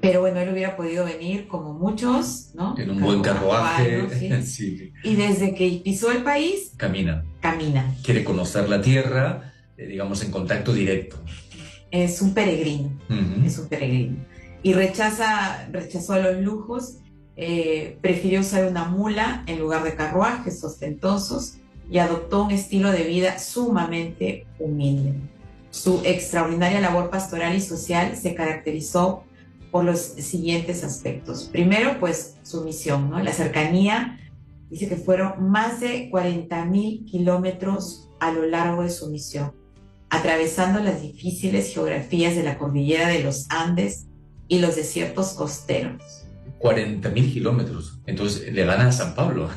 Pero bueno, él hubiera podido venir como muchos, ¿no? En un buen carruaje. Sí. Sí. Y desde que pisó el país, Camina. camina. Quiere conocer la tierra, digamos, en contacto directo. Es un peregrino, Uh-huh. es un peregrino. Y rechazó los lujos, prefirió usar una mula en lugar de carruajes ostentosos y adoptó un estilo de vida sumamente humilde. Su extraordinaria labor pastoral y social se caracterizó por los siguientes aspectos. Primero, pues su misión, ¿no? La cercanía, dice que fueron más de 40.000 kilómetros a lo largo de su misión, atravesando las difíciles geografías de la cordillera de los Andes y los desiertos costeros. 40.000 kilómetros. Entonces le gana a San Pablo.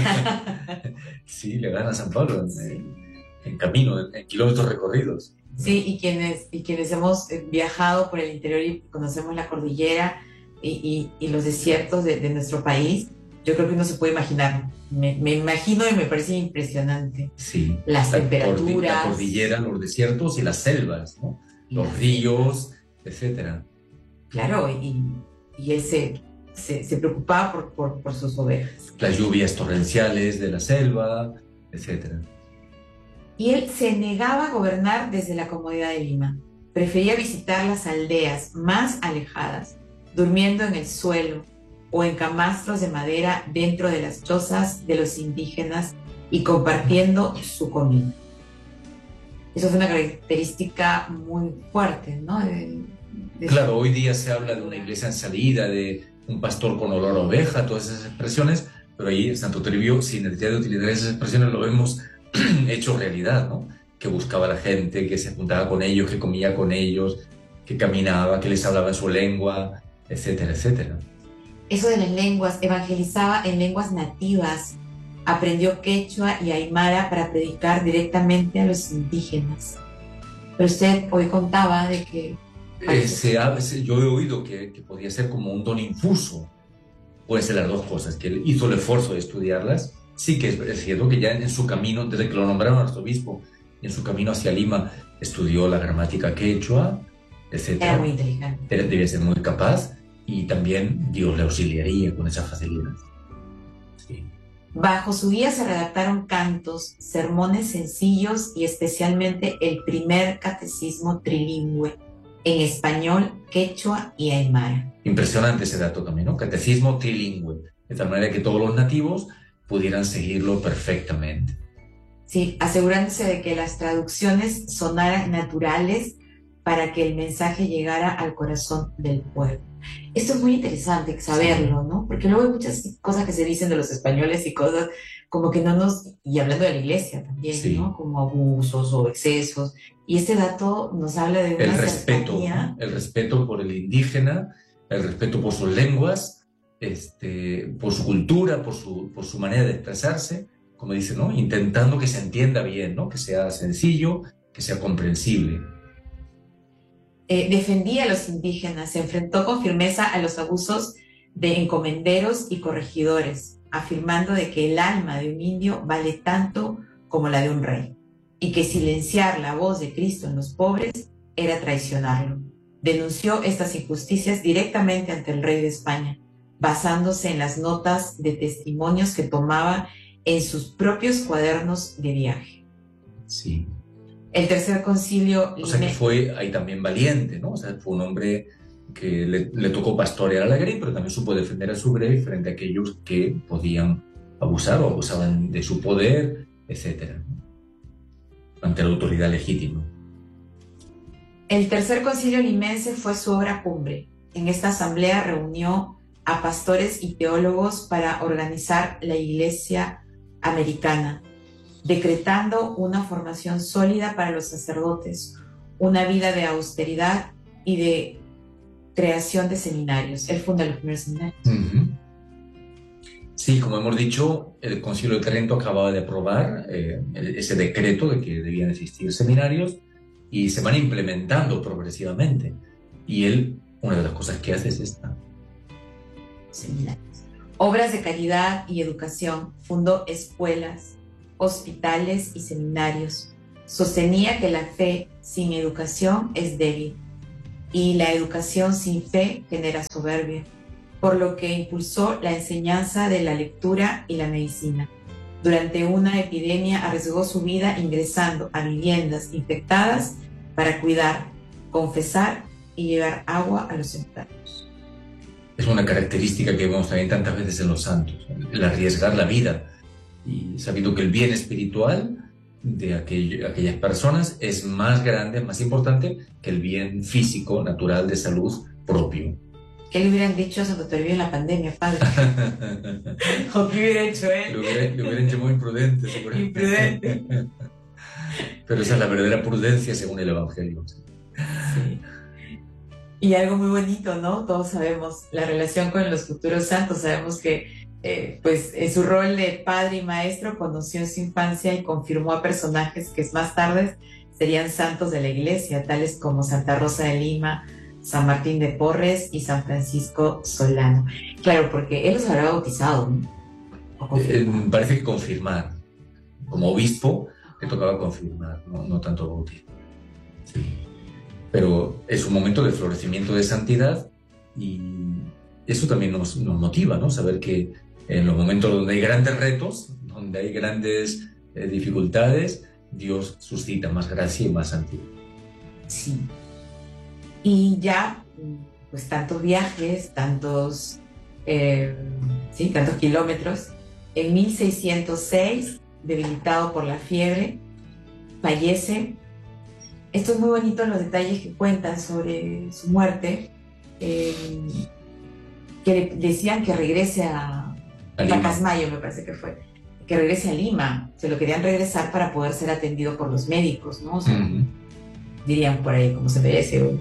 Sí, le gana a San Pablo en camino, en kilómetros recorridos. Sí, y quienes hemos viajado por el interior y conocemos la cordillera y los desiertos de nuestro país, yo creo que uno se puede imaginar. Me imagino y me parece impresionante. Sí. Las temperaturas. La cordillera, los desiertos y las selvas, ¿no? Los ríos, etcétera. Claro, y él se preocupaba por sus ovejas. Las lluvias torrenciales de la selva, etcétera. Y él se negaba a gobernar desde la comodidad de Lima. Prefería visitar las aldeas más alejadas, durmiendo en el suelo o en camastros de madera dentro de las chozas de los indígenas y compartiendo su comida. Eso fue una característica muy fuerte, ¿no? Claro, hoy día se habla de una iglesia en salida, de un pastor con olor a oveja, todas esas expresiones, pero ahí Santo Toribio, sin necesidad de utilizar esas expresiones, lo vemos hecho realidad, ¿no? Que buscaba a la gente, que se juntaba con ellos, que comía con ellos, que caminaba, que les hablaba en su lengua, etcétera, etcétera. Eso de las lenguas, evangelizaba en lenguas nativas, aprendió quechua y aymara para predicar directamente a los indígenas. Pero usted hoy contaba de que... yo he oído que podía ser como un don infuso. Puede ser las dos cosas, que él hizo el esfuerzo de estudiarlas. Sí que es cierto que ya en su camino, desde que lo nombraron arzobispo, en su camino hacia Lima, estudió la gramática quechua, etc. Era muy inteligente. Debía ser muy capaz y también Dios le auxiliaría con esa facilidad. Sí. Bajo su guía se redactaron cantos, sermones sencillos y especialmente el primer catecismo trilingüe en español, quechua y aymara. Impresionante ese dato también, ¿no? Catecismo trilingüe, de tal manera que todos los nativos pudieran seguirlo perfectamente. Sí, asegurándose de que las traducciones sonaran naturales para que el mensaje llegara al corazón del pueblo. Esto es muy interesante saberlo, ¿no? Porque luego hay muchas cosas que se dicen de los españoles y cosas como que no nos... Y hablando de la iglesia también, sí, ¿no? Como abusos o excesos. Y este dato nos habla de una cercanía. El respeto por el indígena, el respeto por sus lenguas, por su cultura, por su manera de expresarse, como dice, ¿no? Intentando que se entienda bien, ¿no? Que sea sencillo, que sea comprensible. Defendía a los indígenas, se enfrentó con firmeza a los abusos de encomenderos y corregidores, afirmando de que el alma de un indio vale tanto como la de un rey, y que silenciar la voz de Cristo en los pobres era traicionarlo. Denunció estas injusticias directamente ante el rey de España, basándose en las notas de testimonios que tomaba en sus propios cuadernos de viaje. Sí. El tercer concilio... O sea que fue ahí también valiente, ¿no? O sea, fue un hombre que le tocó pastorear a la grey, pero también supo defender a su grey frente a aquellos que podían abusar o abusaban de su poder, etc. Ante la autoridad legítima. El tercer concilio limense fue su obra cumbre. En esta asamblea reunió a pastores y teólogos para organizar la Iglesia americana, decretando una formación sólida para los sacerdotes, una vida de austeridad y de creación de seminarios. Él funda los primeros seminarios. Uh-huh. Sí, como hemos dicho, el Concilio de Trento acababa de aprobar ese decreto de que debían existir seminarios y se van implementando progresivamente. Y él, una de las cosas que hace es esta. Seminarios. Obras de caridad y educación, fundó escuelas, hospitales y seminarios. Sostenía que la fe sin educación es débil y la educación sin fe genera soberbia, por lo que impulsó la enseñanza de la lectura y la medicina. Durante una epidemia arriesgó su vida ingresando a viviendas infectadas para cuidar, confesar y llevar agua a los enfermos. Es una característica que vemos también tantas veces en los santos, el arriesgar la vida, y sabiendo que el bien espiritual de aquellas personas es más grande, más importante que el bien físico, natural, de salud propio. ¿Qué le hubieran dicho a Santo Toribio en la pandemia, padre? ¿O qué hubiera hecho él? Lo hubieran hecho muy imprudente, seguramente. Imprudente. Pero esa es la verdadera prudencia según el Evangelio. Sí. Y algo muy bonito, ¿no? Todos sabemos la relación con los futuros santos. Sabemos que, pues, en su rol de padre y maestro, conoció en su infancia y confirmó a personajes que más tarde serían santos de la Iglesia, tales como Santa Rosa de Lima, San Martín de Porres y San Francisco Solano. Claro, porque él los habrá bautizado, ¿no? Parece que confirmar. Como obispo, le tocaba confirmar, no tanto bautismo. Sí. Pero es un momento de florecimiento de santidad y eso también nos motiva, ¿no? Saber que en los momentos donde hay grandes retos, donde hay grandes dificultades, Dios suscita más gracia y más santidad. Sí. Y ya, pues tantos viajes, tantos kilómetros. En 1606, debilitado por la fiebre, fallece. Esto es muy bonito, los detalles que cuentan sobre su muerte, que decían que regrese a Pacasmayo, me parece que fue, que regrese a Lima. Se lo querían regresar para poder ser atendido por los médicos, ¿no? O sea, dirían por ahí como se merece.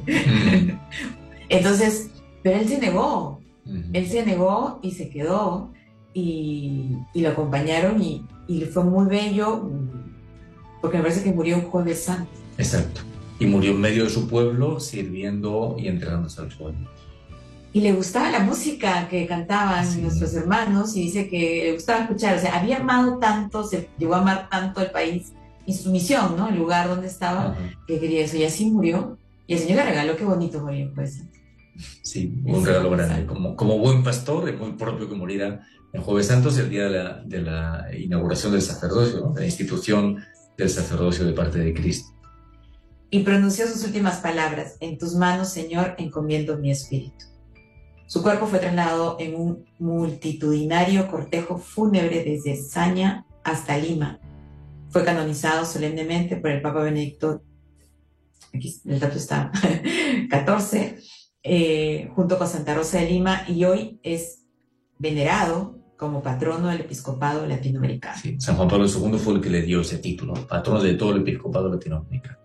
Entonces, pero él se negó. Él se negó y se quedó y lo acompañaron y fue muy bello porque me parece que murió un Jueves Santo. Exacto. Y murió en medio de su pueblo sirviendo y entregándose al pueblo. Y le gustaba la música que cantaban nuestros hermanos y dice que le gustaba escuchar. O sea, había amado tanto, se llegó a amar tanto el país y su misión, ¿no? El lugar donde estaba, que quería eso. Y así murió. Y el Señor le regaló, qué bonito morir, pues. Sí, un regalo grande. Como buen pastor, es muy propio que muriera en Jueves Santos, el día de la inauguración del sacerdocio, ¿no? De la institución del sacerdocio de parte de Cristo. Y pronunció sus últimas palabras: en tus manos, Señor, encomiendo mi espíritu. Su cuerpo fue trasladado en un multitudinario cortejo fúnebre desde Zaña hasta Lima. Fue canonizado solemnemente por el Papa Benedicto, aquí el dato está, 14, junto con Santa Rosa de Lima, y hoy es venerado como patrono del episcopado latinoamericano. Sí, San Juan Pablo II fue el que le dio ese título, patrono de todo el episcopado latinoamericano.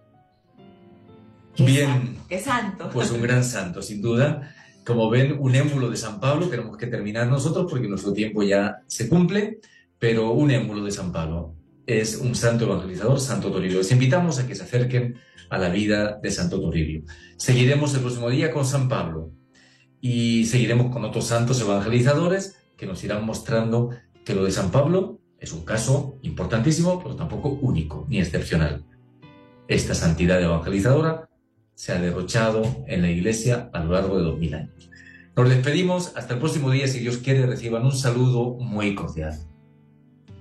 Bien, qué santo. Pues un gran santo, sin duda. Como ven, un émulo de San Pablo, tenemos que terminar nosotros porque nuestro tiempo ya se cumple, pero un émulo de San Pablo es un santo evangelizador, Santo Toribio. Les invitamos a que se acerquen a la vida de Santo Toribio. Seguiremos el próximo día con San Pablo y seguiremos con otros santos evangelizadores que nos irán mostrando que lo de San Pablo es un caso importantísimo, pero tampoco único ni excepcional. Esta santidad evangelizadora se ha derrochado en la Iglesia a lo largo de 2000 años. Nos despedimos hasta el próximo día, si Dios quiere, reciban un saludo muy cordial.